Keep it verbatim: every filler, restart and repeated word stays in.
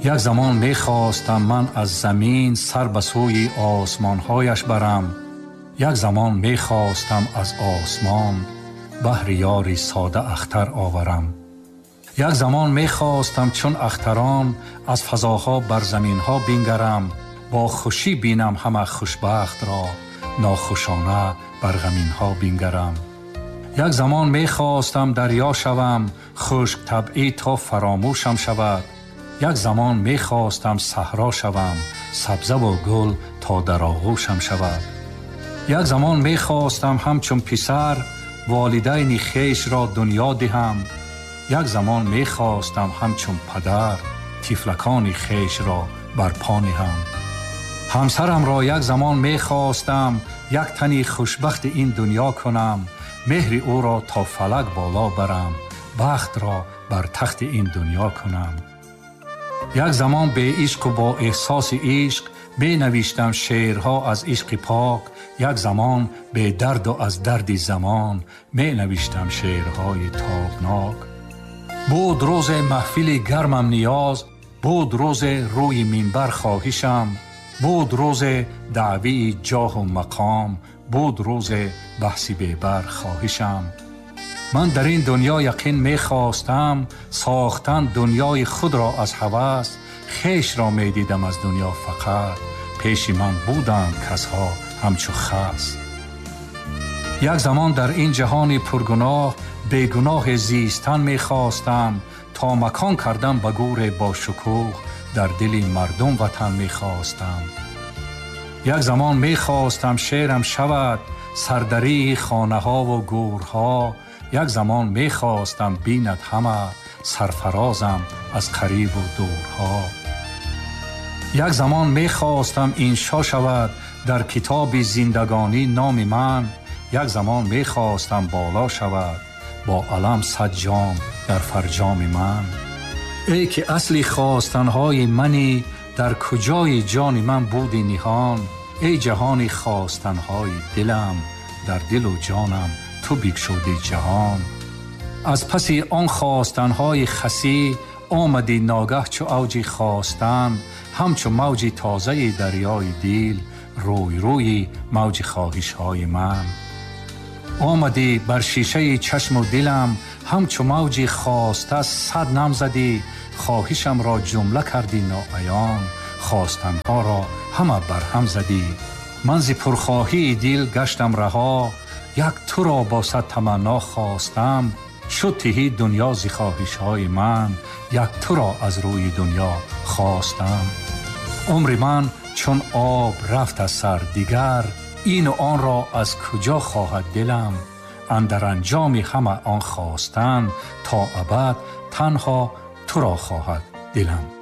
یک زمان می خواستم من از زمین سر به سوی آسمانهایش برم. یک زمان می خواستم از آسمان بهر یاری ساده اختر آورم. یک زمان می خواستم چون اختران از فضاها بر زمینها بینگرم. با خوشی بینم همه خوشبخت را، ناخوشانه بر غمینها بینگرم. یک زمان می خواستم دریا شوم، خشک طبعی تا فراموشم شود. یک زمان می خواستم صحرا شوم، سبزه و گل تا در آغوشم شود. یک زمان می خواستم همچون پسر والدین خویش را دنیا دهم. یک زمان می خواستم همچون پدر طفلکان خویش را بر پا نهم. همسرم را یک زمان می خواستم یک تنی خوشبخت این دنیا کنم. مهر او را تا فلک بالا برم، بخت را بر تخت این دنیا کنم. یک زمان به عشق و با احساس عشق می نوشتم شعرها از عشق پاک. یک زمان به درد و از درد زمان می نوشتم شعرهای تابناک. بود روز محفل گرمم نیاز، بود روز روی منبر خواهشم. بود روز دعوی جاه و مقام، بود روز بحث بیبر خواهشم. من در این دنیا یقین می خواستم ساختن دنیای خود را از هوس. خویش را می دیدم از دنیا فقط، پیش من بودند کسها همچو خس. یک زمان در این جهان پرگناه بیگناه زیستن می خواستم. تا مکان کردم به گور با شکوه، در دل مردم وطن می خواستم. یک زمان می خواستم شعرم شود سردری خانه ها و گورها. یک زمان می خواستم بیند همه سرفرازم از قریب و دورها. یک زمان می خواستم انشا شود در کتاب زندگانی نام من. یک زمان می خواستم بالا شود با علم صد جام در فرجام من. ای که اصلی خواستنهای منی، در کجای جان من بودی نهان. ای جهانی خواستنهای دلم، در دل و جانم تو بگشودی جهان. از پس آن خواستنهای خسی آمدی ناگه چو اوج خواستن. همچو موج تازه دریای دل، روی روی موج خواهشهای من. آمدی بر شیشه چشم و دلم، همچو موج خواسته صد نم زدی. خواهشم را جمله کردی ناعیان، خواستنها را همه برهم زدی. من ز پرخواهی دل گشتم رها، یک تو را با صد تمنا خواستم. شد تهی دنیا ز خواهشهای من، یک تو را از روی دنیا خواستم. عمر من چون آب رفت از سر دیگر، این و آن را از کجا خواهد دلم. اندر انجام همه آن خواستن، تا ابد تنها تو را خواهد دلم.